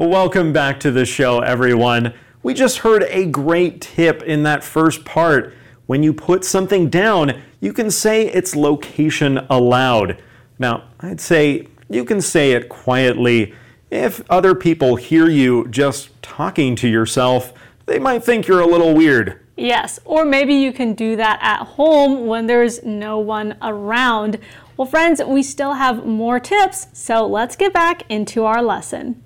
Welcome back to the show, everyone. We just heard a great tip in that first part. When you put something down, you can say its location aloud. Now, I'd say you can say it quietly. If other people hear you just talking to yourself, they might think you're a little weird. Yes, or maybe you can do that at home when there's no one around. Well, friends, we still have more tips, so let's get back into our lesson.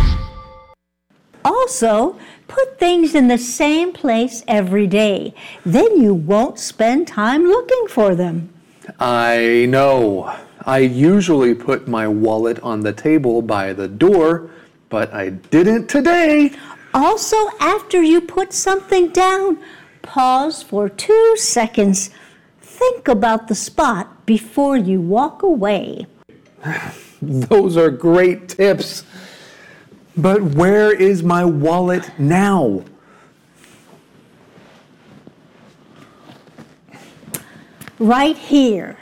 Also, put things in the same place every day. Then you won't spend time looking for them. I know. I usually put my wallet on the table by the door, but I didn't today. Also, after you put something down, pause for 2 seconds. Think about the spot before you walk away. Those are great tips. But where is my wallet now? Right here.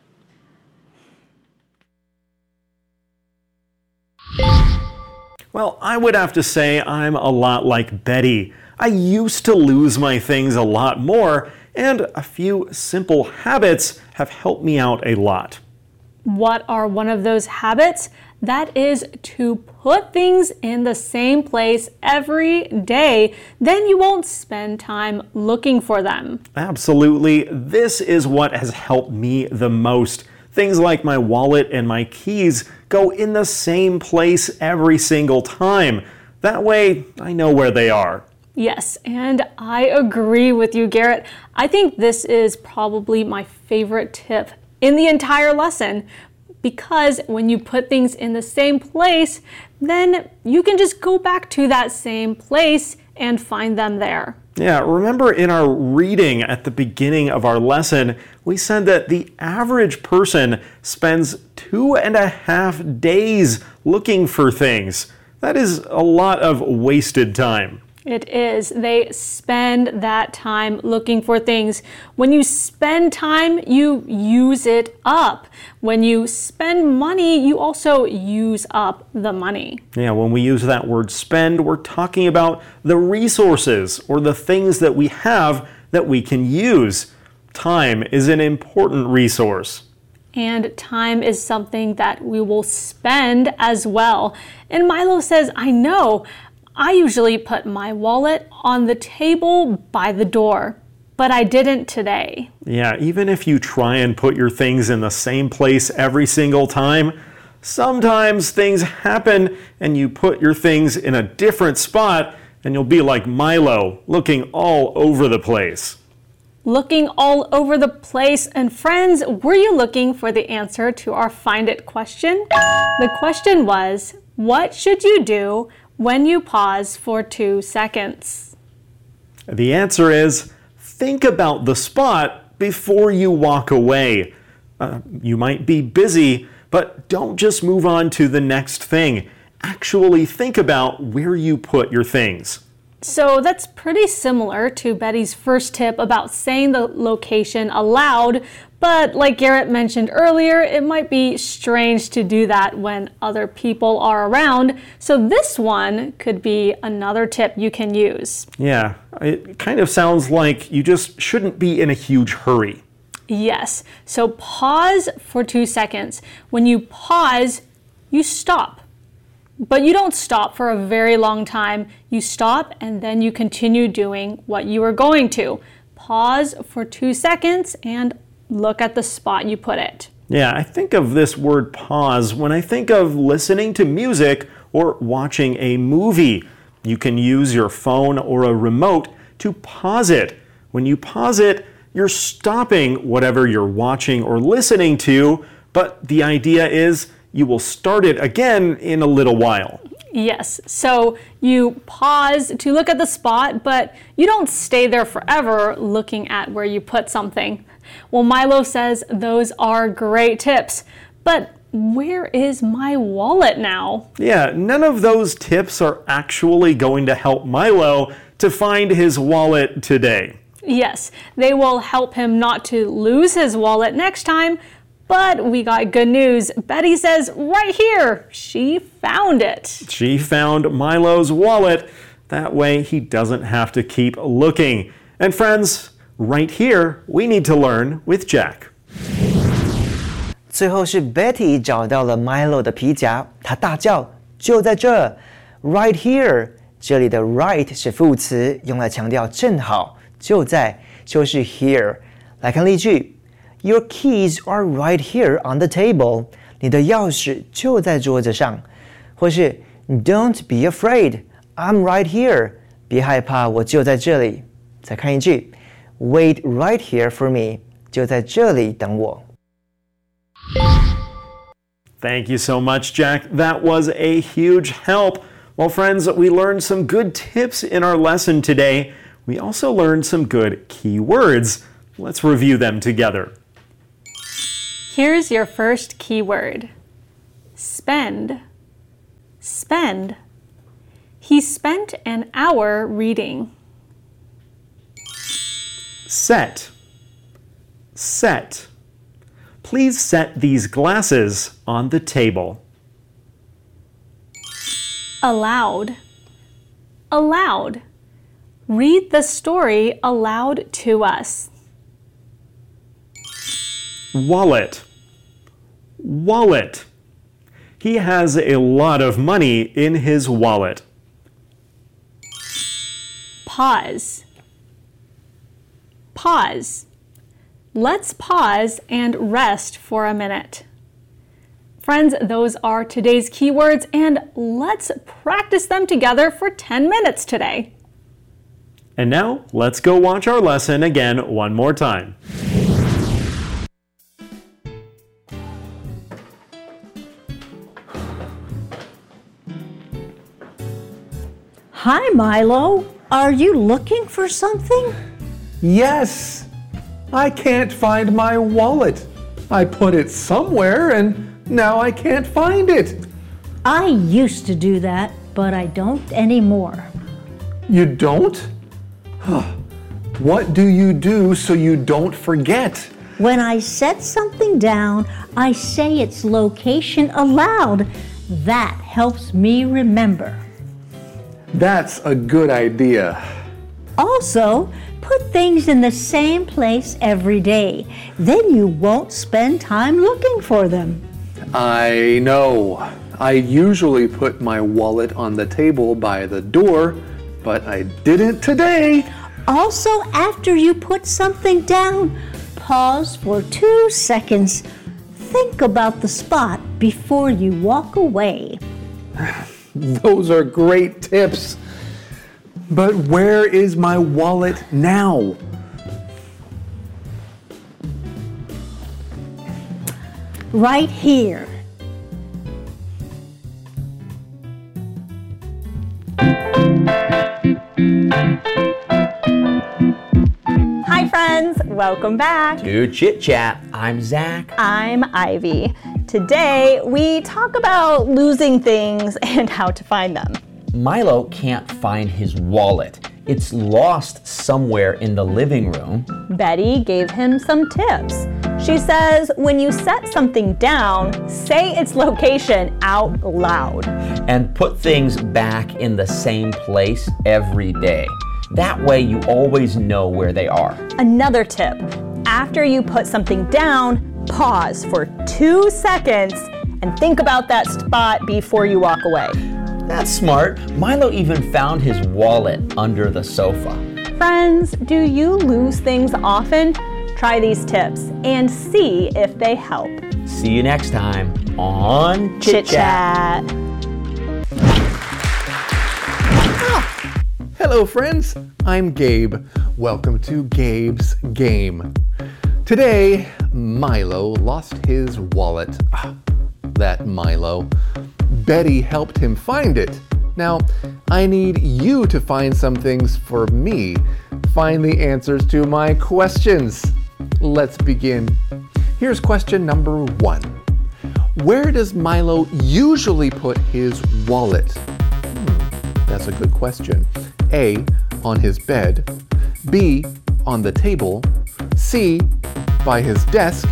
Well, I would have to say I'm a lot like Betty. I used to lose my things a lot more, and a few simple habits have helped me out a lot. What are one of those habits? That is to put things in the same place every day. Then you won't spend time looking for them. Absolutely. This is what has helped me the most. Things like my wallet and my keys go in the same place every single time. That way, I know where they are. Yes, and I agree with you, Garrett. I think this is probably my favorite tip in the entire lesson, because when you put things in the same place, then you can just go back to that same place and find them there. Yeah, remember in our reading at the beginning of our lesson, we said that the average person spends 2.5 days looking for things. That is a lot of wasted time. It is. They spend that time looking for things. When you spend time, you use it up. When you spend money, you also use up the money. Yeah, when we use that word spend, we're talking about the resources or the things that we have that we can use. Time is an important resource. And time is something that we will spend as well. And Milo says, I know. I usually put my wallet on the table by the door, but I didn't today. Yeah, even if you try and put your things in the same place every single time, sometimes things happen and you put your things in a different spot and you'll be like Milo, looking all over the place. Looking all over the place. And friends, were you looking for the answer to our Find It question? The question was, what should you do when you pause for 2 seconds? The answer is, think about the spot before you walk away. You might be busy, but don't just move on to the next thing. Actually think about where you put your things. So that's pretty similar to Betty's first tip about saying the location aloud, but like Garrett mentioned earlier, it might be strange to do that when other people are around. So this one could be another tip you can use. Yeah, it kind of sounds like you just shouldn't be in a huge hurry. Yes, so pause for 2 seconds. When you pause, you stop. But you don't stop for a very long time. You stop and then you continue doing what you were going to. Pause for 2 seconds and look at the spot you put it. Yeah, I think of this word pause when I think of listening to music or watching a movie. You can use your phone or a remote to pause it. When you pause it, you're stopping whatever you're watching or listening to, but the idea is you will start it again in a little while. Yes, so you pause to look at the spot, but you don't stay there forever looking at where you put something. Well, Milo says those are great tips, but where is my wallet now? Yeah, none of those tips are actually going to help Milo to find his wallet today. Yes, they will help him not to lose his wallet next time, But we got good news. Betty says right here, she found it. She found Milo's wallet. That way he doesn't have to keep looking. And friends, right here, we need to learn with Jack. 最后是 Betty 找到了 Milo 的皮夹，她大叫：“就在这 ，right here！” 这里的 right 是副词，用来强调正好，就在，就是 here。来看例句 ：Your keys are right here on the table。你的钥匙就在桌子上。或是 Don't be afraid, I'm right here。别害怕，我就在这里。再看一句 ：Wait right here for me。就在这里等我。 Thank you so much, Jack. That was a huge help. Well, friends, we learned some good tips in our lesson today. We also learned some good key words. Let's review them together. Here's your first key word. Spend. Spend. He spent an hour reading. Set. Set. Please set these glasses on the table. Aloud. Aloud. Read the story aloud to us. Wallet. Wallet. He has a lot of money in his wallet. Pause. Pause. Let's pause and rest for a minute. Friends, those are today's keywords, and let's practice them together for 10 minutes today. And now, let's go watch our lesson again one more time. Hi, Milo. Are you looking for something? Yes, I can't find my wallet. I put it somewhere and now I can't find it. I used to do that, but I don't anymore. You don't? What do you do so you don't forget? When I set something down, I say its location aloud. That helps me remember. That's a good idea. Also, put things in the same place every day. Then you won't spend time looking for them. I know. I usually put my wallet on the table by the door, but I didn't today. Also, after you put something down, pause for 2 seconds. Think about the spot before you walk away. Those are great tips. But where is my wallet now? Right here. Hi friends, welcome back. To Chit Chat, I'm Zach. I'm Ivy. Today we talk about losing things and how to find them. Milo can't find his wallet. It's lost somewhere in the living room. Betty gave him some tips. She says when you set something down, say its location out loud. And put things back in the same place every day. That way you always know where they are. Another tip, after you put something down, pause for 2 seconds and think about that spot before you walk away. That's smart. Milo even found his wallet under the sofa. Friends, do you lose things often? Try these tips and see if they help. See you next time on Chit Chat. Hello friends, I'm Gabe. Welcome to Gabe's Game. Today, Milo lost his wallet. That Milo. Betty helped him find it. Now, I need you to find some things for me. Find the answers to my questions. Let's begin. Here's question number 1. Where does Milo usually put his wallet? That's a good question. A, on his bed. B, on the table. C, by his desk.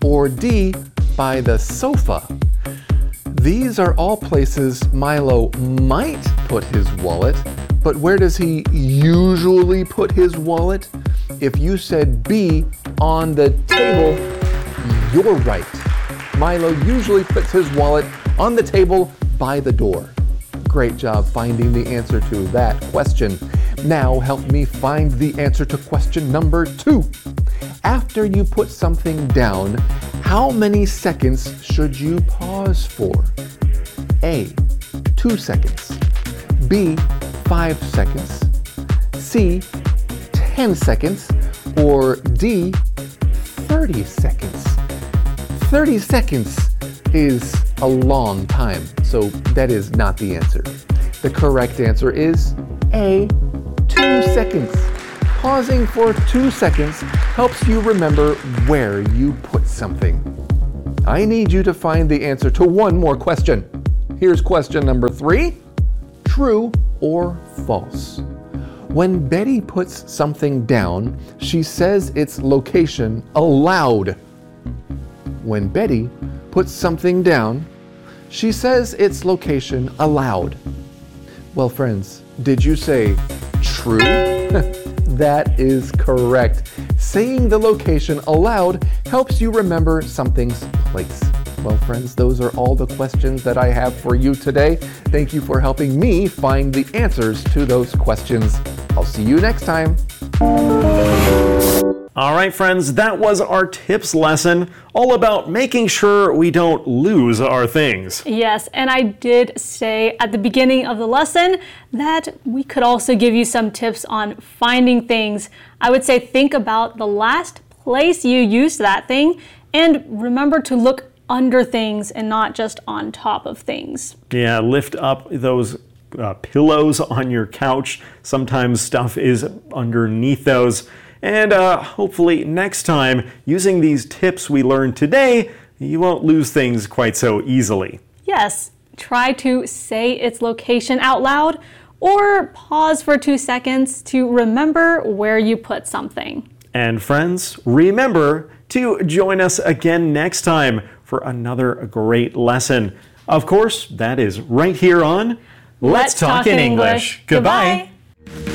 or D, by the sofa? These are all places Milo might put his wallet, but where does he usually put his wallet? If you said B, on the table, you're right. Milo usually puts his wallet on the table by the door. Great job finding the answer to that question. Now help me find the answer to question number 2. After you put something down, how many seconds should you pause for? A, 2 seconds. B, 5 seconds. C, 10 seconds. Or D, 30 seconds. 30 seconds is a long time, so that is not the answer. The correct answer is A, 2 seconds. Pausing for 2 seconds helps you remember where you put something. I need you to find the answer to one more question. Here's question number 3. True or false? When Betty puts something down, she says its location aloud. When Betty puts something down, she says its location aloud. Well, friends, did you say true? That is correct. Saying the location aloud helps you remember something's place. Well, friends, those are all the questions that I have for you today. Thank you for helping me find the answers to those questions. I'll see you next time. All right, friends, that was our tips lesson, all about making sure we don't lose our things. Yes, and I did say at the beginning of the lesson that we could also give you some tips on finding things. I would say think about the last place you used that thing, and remember to look under things and not just on top of things. Yeah, lift up those pillows on your couch. Sometimes stuff is underneath those. And hopefully next time, using these tips we learned today, you won't lose things quite so easily. Yes, try to say its location out loud or pause for 2 seconds to remember where you put something. And friends, remember to join us again next time for another great lesson. Of course, that is right here on Let's Talk in English. Goodbye.